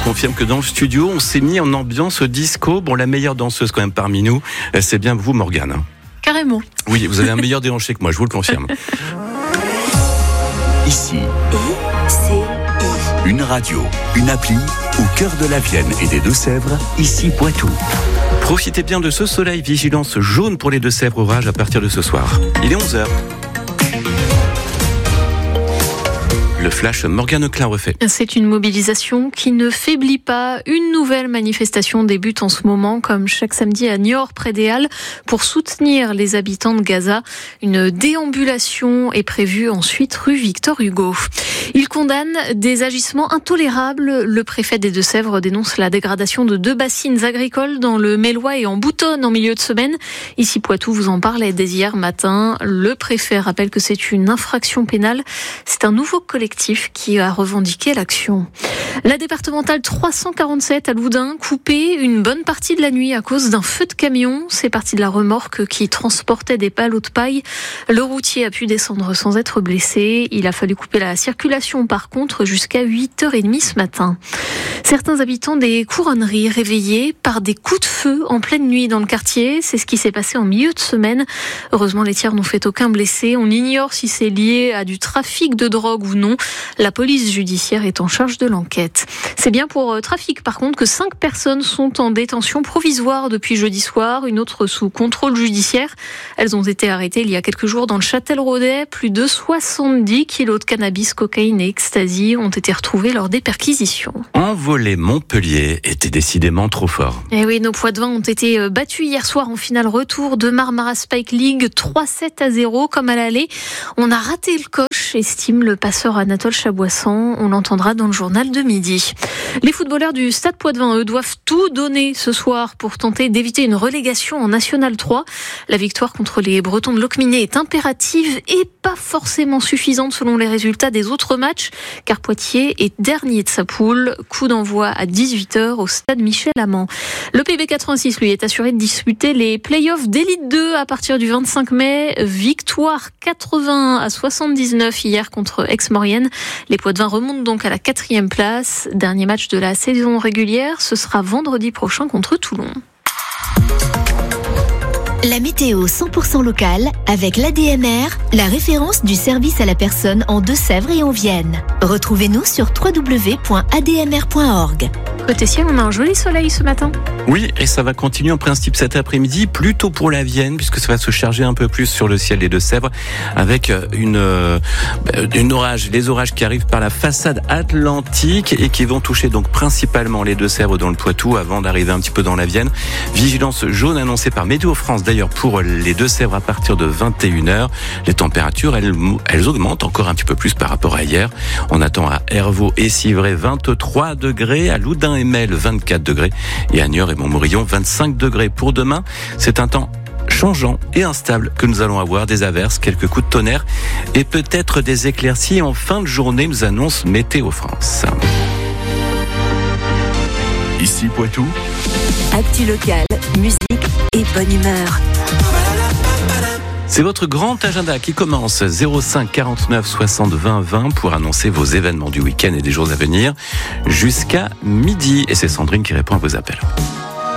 confirme que dans le studio, on s'est mis en ambiance disco. Bon, la meilleure danseuse quand même parmi nous, c'est bien vous, Morgane. Carrément. Oui, vous avez un meilleur déhanché que moi, je vous le confirme. Ici, une radio, une appli au cœur de la Vienne et des Deux-Sèvres, ici Poitou. Profitez bien de ce soleil, vigilance jaune pour les Deux-Sèvres, orage à partir de ce soir. Il est 11h. Le flash Morgane Klein refait. C'est une mobilisation qui ne faiblit pas. Une nouvelle manifestation débute en ce moment, comme chaque samedi à Niort, près des Halles, pour soutenir les habitants de Gaza. Une déambulation est prévue ensuite rue Victor Hugo. Il condamne des agissements intolérables. Le préfet des Deux-Sèvres dénonce la dégradation de 2 bassines agricoles dans le Mélois et en Boutonne en milieu de semaine. Ici Poitou vous en parlait dès hier matin. Le préfet rappelle que c'est une infraction pénale. C'est un nouveau collectif qui a revendiqué l'action. La départementale 347 à Loudun, coupée une bonne partie de la nuit à cause d'un feu de camion. C'est parti de la remorque qui transportait des palots de paille. Le routier a pu descendre sans être blessé. Il a fallu couper la circulation par contre jusqu'à 8h30 ce matin. Certains habitants des couronneries réveillés par des coups de feu en pleine nuit dans le quartier. C'est ce qui s'est passé en milieu de semaine. Heureusement, les tirs n'ont fait aucun blessé. On ignore si c'est lié à du trafic de drogue ou non. La police judiciaire est en charge de l'enquête. C'est bien pour trafic, par contre, que 5 personnes sont en détention provisoire depuis jeudi soir, une autre sous contrôle judiciaire. Elles ont été arrêtées il y a quelques jours dans le Châtel-Rodet. Plus de 70 kilos de cannabis, cocaïne et ecstasy ont été retrouvés lors des perquisitions. Envolé Montpellier était décidément trop fort. Et oui, nos Poitevins ont été battus hier soir en finale retour de Marmara Spike League, 3-7-0 comme à l'aller. On a raté le coche, estime le passeur Anatole Chaboissan. On l'entendra dans le journal de midi. Les footballeurs du Stade Poitevin, eux, doivent tout donner ce soir pour tenter d'éviter une relégation en National 3. La victoire contre les Bretons de Locminé est impérative et pas forcément suffisante selon les résultats des autres matchs, car Poitiers est dernier de sa poule. Coup d'envoi à 18h au Stade Michel-Amand. Le PB86, lui, est assuré de disputer les playoffs d'Élite 2 à partir du 25 mai. Victoire 80-79 hier contre Aix-Maurienne. Les Poitevins remontent donc à la 4e place. Dernier match de la saison régulière, ce sera vendredi prochain contre Toulon. La météo 100% locale avec l'ADMR, la référence du service à la personne en Deux-Sèvres et en Vienne. Retrouvez-nous sur www.admr.org. Côté ciel, on a un joli soleil ce matin. Oui, et ça va continuer en principe cet après-midi, plutôt pour la Vienne, puisque ça va se charger un peu plus sur le ciel des Deux-Sèvres, avec les orages qui arrivent par la façade atlantique et qui vont toucher donc principalement les Deux-Sèvres dans le Poitou avant d'arriver un petit peu dans la Vienne. Vigilance jaune annoncée par Météo France d'ailleurs pour les Deux-Sèvres à partir de 21h. Les températures, elles augmentent encore un petit peu plus par rapport à hier. On attend à Hervaux et Civray 23 degrés, à Loudun et Mel 24 degrés et à Niort et Montmorillon 25 degrés. Pour demain, c'est un temps changeant et instable que nous allons avoir, des averses, quelques coups de tonnerre et peut-être des éclaircies en fin de journée, nous annonce Météo France. Ici Poitou. Actu local, musique et bonne humeur. C'est votre grand agenda qui commence 05 49 60 20 20 pour annoncer vos événements du week-end et des jours à venir jusqu'à midi. Et c'est Sandrine qui répond à vos appels.